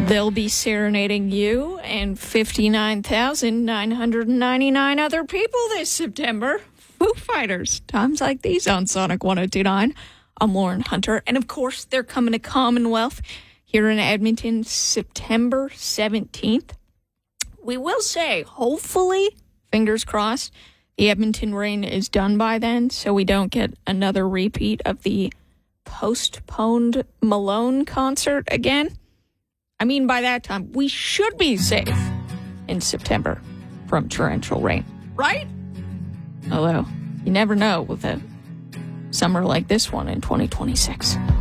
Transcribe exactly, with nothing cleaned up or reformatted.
They'll be serenading you and fifty-nine thousand nine hundred ninety-nine other people this September. Foo Fighters. Times like these on Sonic one oh two point nine. I'm Lauren Hunter. And, of course, they're coming to Commonwealth here in Edmonton September seventeenth. We will say, hopefully, fingers crossed, the Edmonton rain is done by then, so we don't get another repeat of the postponed Malone concert again. I mean, by that time, we should be safe in September from torrential rain, right? Although, you never know with a summer like this one in twenty twenty-six.